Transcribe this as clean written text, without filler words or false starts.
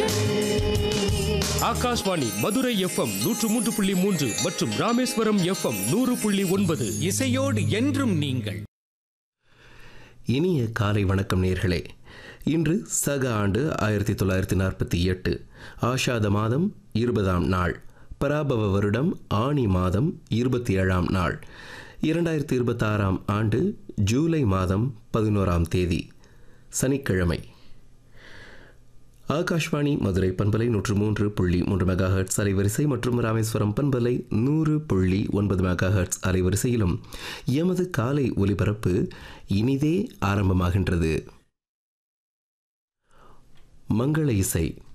Akashvani Madurai FM 103.3 மற்றும் Rameswaram FM 100.9 இசையோடு என்றும் நீங்கள். இனிய காலை வணக்கம் நேர்களே. இன்று சக ஆண்டு 1948 ஆஷாத மாதம் 20ஆம் நாள், பராபவ வருடம் ஆனி மாதம் 27ஆம் நாள், 2026ஆம் ஆண்டு ஜூலை மாதம் 11ஆம் தேதி சனிக்கிழமை. ஆகாஷ்வாணி மதுரை பண்பலை 103.3 மெகாஹெர்ட்ஸ் அலைவரிசை மற்றும் ராமேஸ்வரம் பண்பலை 100.9 மெகாஹெர்ட்ஸ் அலைவரிசையிலும் எமது காலை ஒலிபரப்பு இனிதே ஆரம்பமாகின்றது. மங்கள இசை